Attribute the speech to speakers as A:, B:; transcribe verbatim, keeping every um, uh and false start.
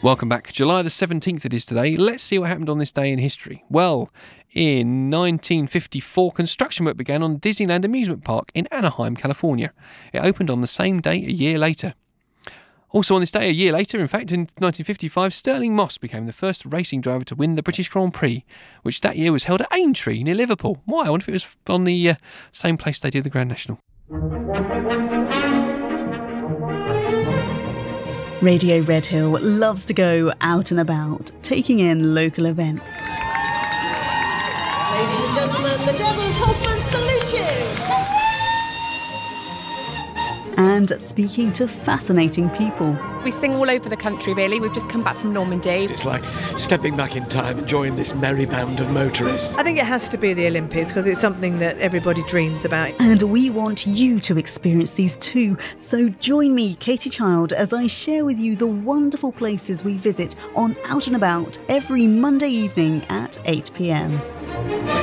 A: Welcome back. July the seventeenth it is today. Let's see what happened on this day in history. Well, in nineteen fifty-four, construction work began on Disneyland Amusement Park in Anaheim, California. It opened on the same day a year later. Also on this day, a year later, in fact, in nineteen fifty-five, Stirling Moss became the first racing driver to win the British Grand Prix, which that year was held at Aintree near Liverpool. Why? I wonder if it was on the uh, same place they did the Grand National.
B: Radio Redhill loves to go out and about, taking in local events.
C: Ladies and gentlemen, the Devil's Horsemen salute you!
B: And speaking to fascinating people.
D: We sing all over the country, really. We've just come back from Normandy.
E: It's like stepping back in time and joining this merry band of motorists.
F: I think it has to be the Olympics because it's something that everybody dreams about.
B: And we want you to experience these too. So join me, Katie Child, as I share with you the wonderful places we visit on Out and About every Monday evening at eight p m.